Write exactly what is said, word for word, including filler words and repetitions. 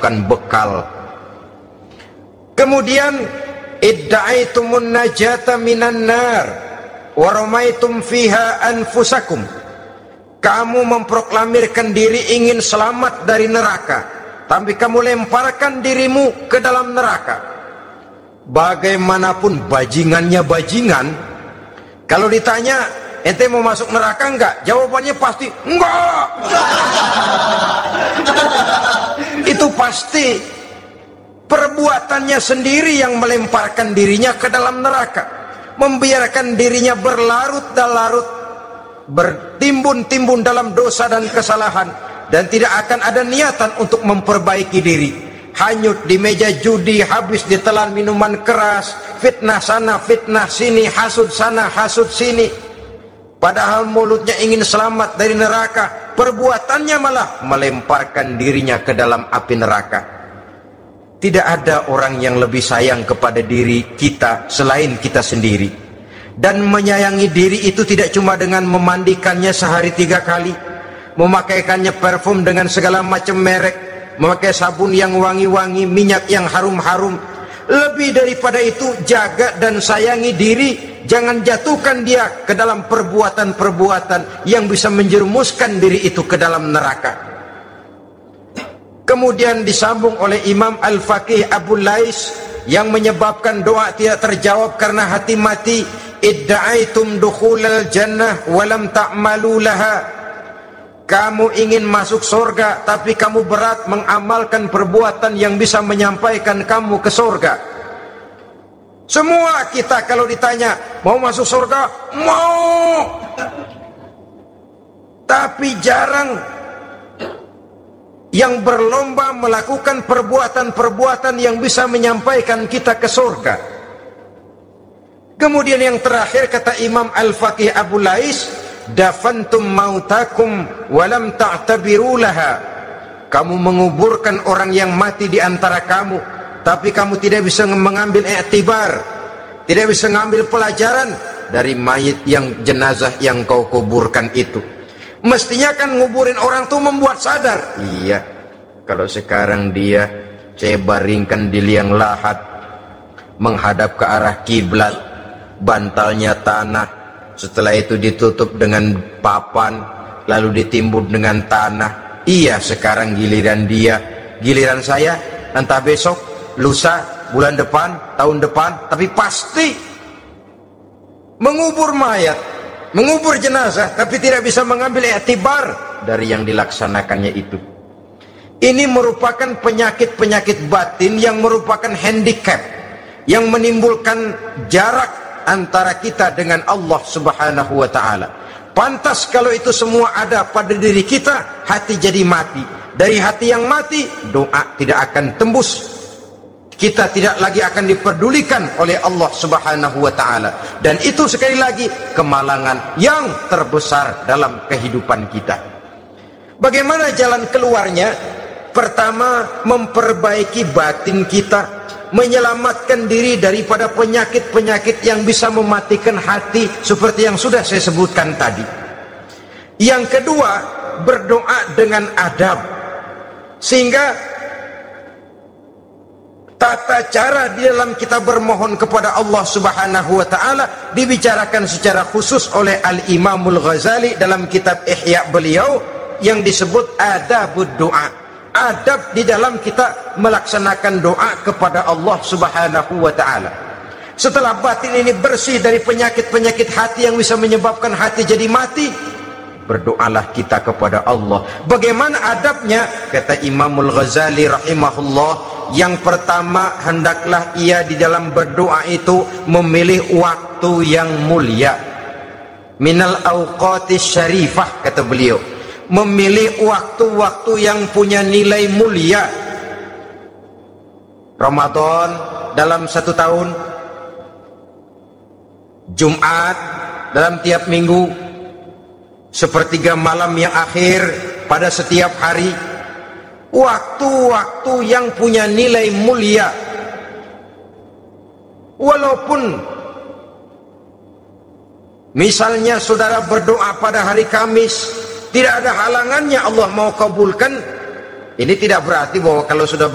bukan bekal. Kemudian idda'aitumun najata minan nar wa ramaitum fiha anfusakum. Kamu memproklamirkan diri ingin selamat dari neraka, tapi kamu lemparkan dirimu ke dalam neraka. Bagaimanapun bajingannya bajingan, kalau ditanya ente mau masuk neraka enggak, jawabannya pasti enggak. Itu pasti perbuatannya sendiri yang melemparkan dirinya ke dalam neraka, membiarkan dirinya berlarut-larut, bertimbun-timbun dalam dosa dan kesalahan, dan tidak akan ada niatan untuk memperbaiki diri. Hanyut di meja judi, habis ditelan minuman keras, fitnah sana, fitnah sini, hasud sana, hasud sini. Padahal mulutnya ingin selamat dari neraka, perbuatannya malah melemparkan dirinya ke dalam api neraka. Tidak ada orang yang lebih sayang kepada diri kita selain kita sendiri. Dan menyayangi diri itu tidak cuma dengan memandikannya sehari tiga kali, memakaikannya parfum dengan segala macam merek, memakai sabun yang wangi-wangi, minyak yang harum-harum. Lebih daripada itu, jaga dan sayangi diri. Jangan jatuhkan dia ke dalam perbuatan-perbuatan yang bisa menjerumuskan diri itu ke dalam neraka. Kemudian disambung oleh Imam Al-Faqih Abu Lais yang menyebabkan doa tidak terjawab karena hati mati. Idda'aitum dukhulal jannah walam ta'malu laha. Kamu ingin masuk surga, tapi kamu berat mengamalkan perbuatan yang bisa menyampaikan kamu ke surga. Semua kita kalau ditanya mau masuk surga, mau. Tapi jarang yang berlomba melakukan perbuatan-perbuatan yang bisa menyampaikan kita ke surga. Kemudian yang terakhir kata Imam Al-Faqih Abu Lais, dafantum mautakum walam ta'tabiru laha. Kamu menguburkan orang yang mati di antara kamu, tapi kamu tidak bisa mengambil iktibar, tidak bisa mengambil pelajaran dari mayit yang jenazah yang kau kuburkan itu. Mestinya kan nguburin orang tuh membuat sadar. Iya, kalau sekarang dia saya baringkan di liang lahat, menghadap ke arah kiblat, bantalnya tanah, setelah itu ditutup dengan papan, lalu ditimbun dengan tanah. Iya, sekarang giliran dia, giliran saya, entah besok, lusa, bulan depan, tahun depan, tapi pasti mengubur mayat, mengubur jenazah, tapi tidak bisa mengambil iktibar dari yang dilaksanakannya itu. Ini merupakan penyakit-penyakit batin yang merupakan handicap, yang menimbulkan jarak antara kita dengan Allah Subhanahu wa ta'ala. Pantas kalau itu semua ada pada diri kita, hati jadi mati. Dari hati yang mati, doa tidak akan tembus. Kita tidak lagi akan diperdulikan oleh Allah Subhanahu wa ta'ala. Dan itu sekali lagi kemalangan yang terbesar dalam kehidupan kita. Bagaimana jalan keluarnya? Pertama, memperbaiki batin kita, menyelamatkan diri daripada penyakit-penyakit yang bisa mematikan hati seperti yang sudah saya sebutkan tadi. Yang kedua, berdoa dengan adab, sehingga tata cara di dalam kita bermohon kepada Allah Subhanahu wa ta'ala dibicarakan secara khusus oleh Al-Imamul Ghazali dalam kitab Ihya beliau yang disebut adabud doa. Adab di dalam kita melaksanakan doa kepada Allah Subhanahu wa ta'ala. Setelah batin ini bersih dari penyakit-penyakit hati yang bisa menyebabkan hati jadi mati, berdoalah kita kepada Allah. Bagaimana adabnya? Kata Imamul Ghazali rahimahullah, yang pertama, hendaklah ia di dalam berdoa itu memilih waktu yang mulia. Minal awqatis syarifah, kata beliau, memilih waktu-waktu yang punya nilai mulia. Ramadan dalam satu tahun, Jumat dalam tiap minggu, sepertiga malam yang akhir pada setiap hari. Waktu-waktu yang punya nilai mulia. Walaupun misalnya saudara berdoa pada hari Kamis, tidak ada halangannya Allah mau kabulkan. Ini tidak berarti bahwa kalau sudah